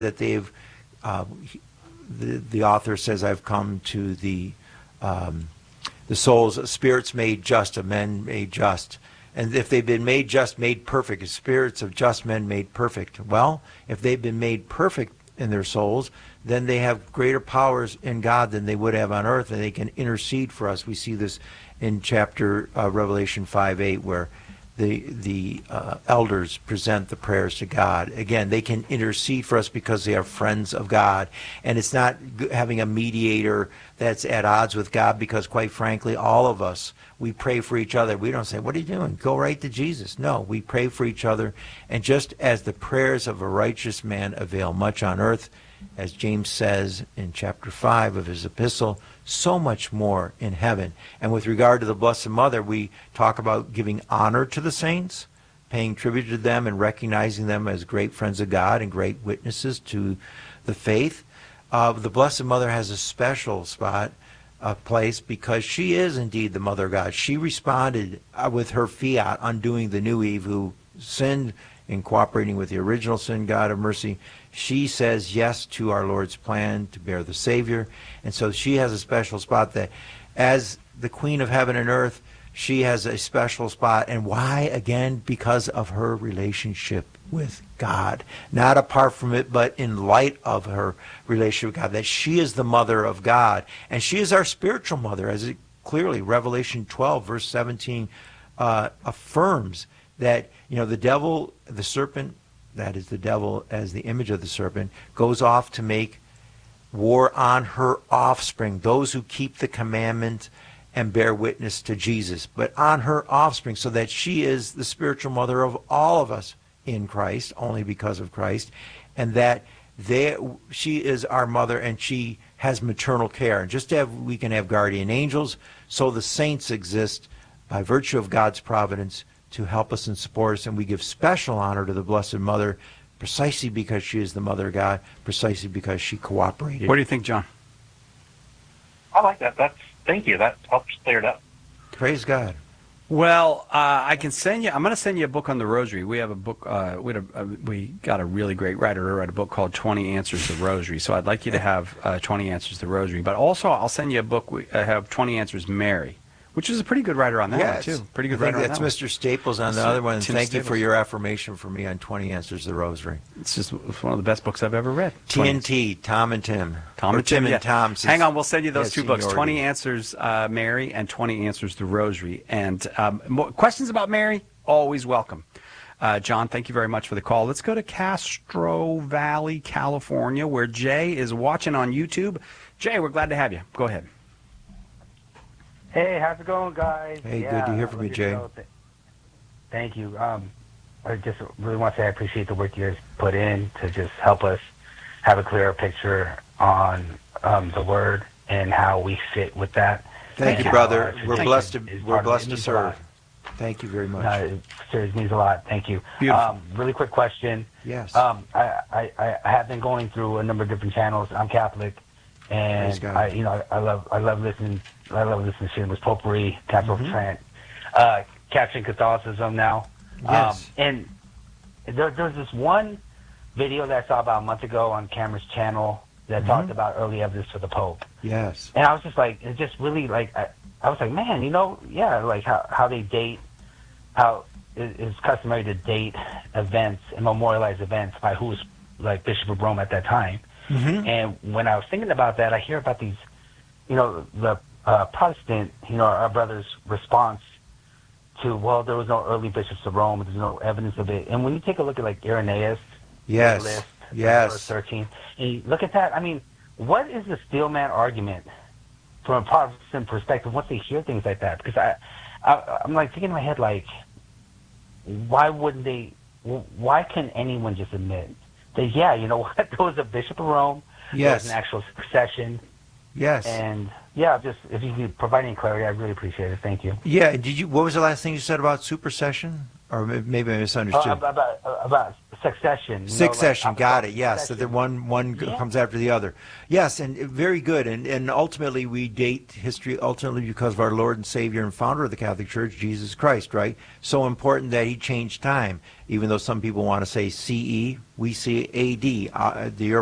that they've, the author says, I've come to the souls, spirits made just, of men made just. And if they've been made just, made perfect, spirits of just men made perfect. Well, if they've been made perfect in their souls, then they have greater powers in God than they would have on earth, and they can intercede for us. We see this in chapter Revelation 5:8, where the elders present the prayers to God. Again, they can intercede for us because they are friends of God. And it's not having a mediator that's at odds with God, because quite frankly, all of us, we pray for each other. We don't say, what are you doing? Go right to Jesus. No, we pray for each other. And just as the prayers of a righteous man avail much on earth, as James says in chapter 5 of his epistle, so much more in heaven. And with regard to the Blessed Mother, we talk about giving honor to the saints, paying tribute to them and recognizing them as great friends of God and great witnesses to the faith. The Blessed Mother has a special spot, a place, because she is indeed the Mother of God. She responded with her fiat, undoing the new Eve who sinned in cooperating with the original sin God of mercy. She says yes to our Lord's plan to bear the Savior. And so she has a special spot, that as the Queen of heaven and earth, she has a special spot. And why? Again, because of her relationship with God. Not apart from it, but in light of her relationship with God, that she is the Mother of God. And she is our spiritual mother, as it clearly, Revelation 12, verse 17, affirms that, the devil, the serpent, that is the devil as the image of the serpent, goes off to make war on her offspring, those who keep the commandment and bear witness to Jesus, but on her offspring, so that she is the spiritual mother of all of us in Christ, only because of Christ, and that she is our mother, and she has maternal care. And just as we can have guardian angels, so the saints exist by virtue of God's providence to help us and support us. And we give special honor to the Blessed Mother precisely because she is the Mother of God, precisely because she cooperated. What do you think, John? I like that. Thank you. That helps clear it up. Praise God. Well, I can send you. I'm going to send you a book on the Rosary. We have a book. We got a really great writer who wrote a book called 20 Answers to the Rosary. So I'd like you to have 20 Answers to the Rosary. But also, I'll send you a book. We have 20 Answers Mary, which is a pretty good writer on that one, too. Pretty good writer on that one. That's Mr. Staples on the other one. And thank you for your affirmation for me on 20 Answers to the Rosary. It's one of the best books I've ever read. TNT, Tom and Tim. Tom and Tim, and Tom. Hang on, we'll send you those two books, 20 Answers Mary and 20 Answers to the Rosary. And questions about Mary, always welcome. John, thank you very much for the call. Let's go to Castro Valley, California, where Jay is watching on YouTube. Jay, we're glad to have you. Go ahead. Hey, how's it going, guys? Hey, good to hear from you, Jay. Thank you. I just really want to say I appreciate the work you guys put in to just help us have a clearer picture on the Word and how we fit with that. Thank you, brother. We're blessed to serve. Thank you very much. It seriously means a lot. Thank you. Beautiful. Really quick question. Yes. I have been going through a number of different channels. I'm Catholic. And I love listening to Shameless Potpourri, Capital Trent, Capturing Catholicism now. Yes. And there's this one video that I saw about a month ago on Cameron's channel that talked about early evidence for the Pope. Yes. And I was just like, it just really like, I was like, man, like how they date, how it's customary to date events and memorialize events by who was like Bishop of Rome at that time. Mm-hmm. And when I was thinking about that, I hear about these, the Protestant, our brother's response to, well, there was no early bishops of Rome, there's no evidence of it. And when you take a look at like Irenaeus, yes, verse 13, and you look at that, I mean, what is the steelman argument from a Protestant perspective once they hear things like that? Because I'm like thinking in my head, like, why can anyone just admit that, yeah, you know what, there was a bishop of Rome, there was an actual succession. Yes. And, yeah, just if you could provide any clarity, I'd really appreciate it. Thank you. Yeah, what was the last thing you said about supersession? Or maybe I misunderstood. About succession. Succession, got it. Yes, so succession. that one comes after the other. Yes, and very good. And ultimately, we date history ultimately because of our Lord and Savior and founder of the Catholic Church, Jesus Christ. Right? So important that He changed time. Even though some people want to say CE, we see AD. The